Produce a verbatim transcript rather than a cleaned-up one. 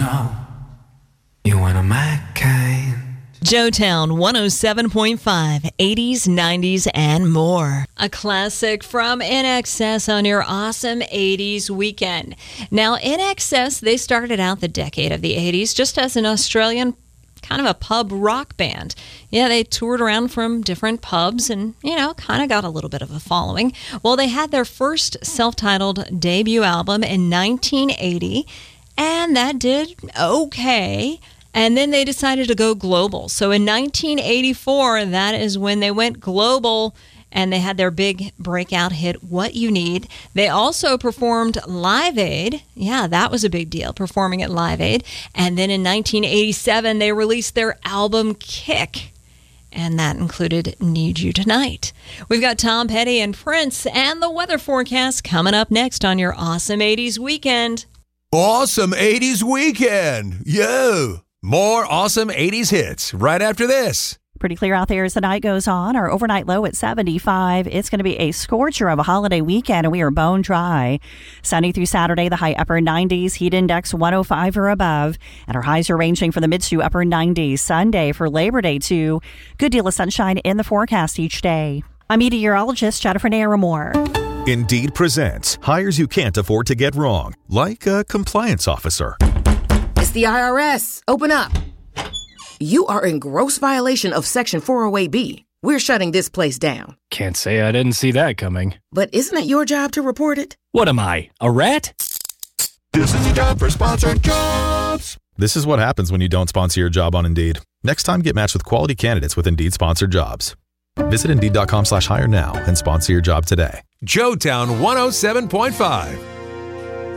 know you one of my kind. Joetown one oh seven point five, eighties, nineties, and more. A classic from N X S on your awesome eighties weekend. Now, N X S, they started out the decade of the eighties just as an Australian kind of a pub rock band. Yeah, they toured around from different pubs and, you know, kind of got a little bit of a following. Well, they had their first self-titled debut album in nineteen eighty, and that did okay. And then they decided to go global. So in nineteen eighty-four, that is when they went global and they had their big breakout hit, What You Need. They also performed Live Aid. Yeah, that was a big deal, performing at Live Aid. And then in nineteen eighty-seven, they released their album Kick. And that included Need You Tonight. We've got Tom Petty and Prince and the weather forecast coming up next on your Awesome eighties Weekend. Awesome eighties Weekend. Yo. More awesome eighties hits right after this. Pretty clear out there as the night goes on. Our overnight low at seventy-five. It's going to be a scorcher of a holiday weekend, and we are bone dry. Sunny through Saturday, the high upper nineties. Heat index one oh five or above. And our highs are ranging from the mid to upper nineties. Sunday for Labor Day, too. Good deal of sunshine in the forecast each day. I'm meteorologist Jennifer Naramore. Indeed presents hires you can't afford to get wrong, like a compliance officer. It's the I R S. Open up. You are in gross violation of Section four oh eight B. We're shutting this place down. Can't say I didn't see that coming. But isn't it your job to report it? What am I, a rat? This is your job for sponsored jobs. This is what happens when you don't sponsor your job on Indeed. Next time, get matched with quality candidates with Indeed sponsored jobs. Visit Indeed.com slash hire now and sponsor your job today. Joetown one oh seven point five.